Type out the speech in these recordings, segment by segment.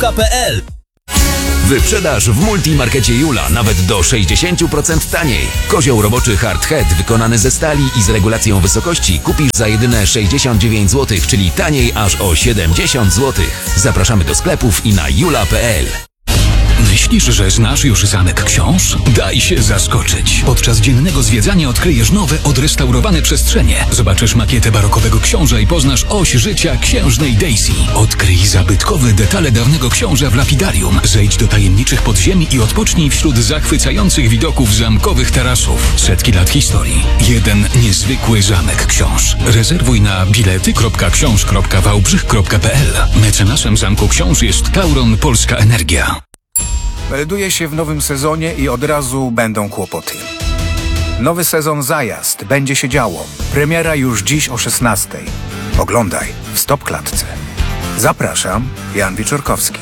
jula.pl. Wyprzedaż w Multimarkecie Jula nawet do 60% taniej. Kozioł roboczy Hard Head wykonany ze stali i z regulacją wysokości kupisz za jedyne 69 zł, czyli taniej aż o 70 zł. Zapraszamy do sklepów i na jula.pl. Myślisz, że znasz już Zamek Książ? Daj się zaskoczyć. Podczas dziennego zwiedzania odkryjesz nowe, odrestaurowane przestrzenie. Zobaczysz makietę barokowego książa i poznasz oś życia księżnej Daisy. Odkryj zabytkowe detale dawnego książa w lapidarium. Zejdź do tajemniczych podziemi i odpocznij wśród zachwycających widoków zamkowych tarasów. Setki lat historii. Jeden niezwykły Zamek Książ. Rezerwuj na bilety.książ.wałbrzych.pl. Mecenasem Zamku Książ jest Tauron Polska Energia. Melduje się w nowym sezonie i od razu będą kłopoty. Nowy sezon Zajazd. Będzie się działo. Premiera już dziś o 16:00. Oglądaj w Stopklatce. Zapraszam, Jan Wieczorkowski.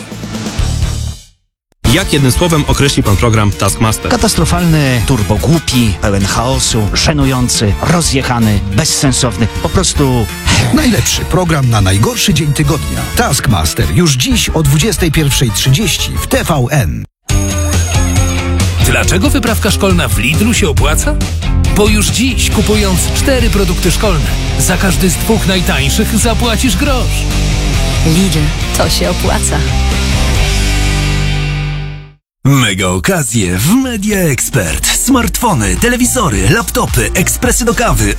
Jak jednym słowem określi pan program Taskmaster? Katastrofalny, turbogłupi, pełen chaosu, żenujący, rozjechany, bezsensowny. Po prostu... Najlepszy program na najgorszy dzień tygodnia. Taskmaster już dziś o 21:30 w TVN. Dlaczego wyprawka szkolna w Lidlu się opłaca? Bo już dziś, kupując 4 produkty szkolne, za każdy z 2 najtańszych zapłacisz grosz. Lidl, to się opłaca. Mega okazje w Media Expert. Smartfony, telewizory, laptopy, ekspresy do kawy,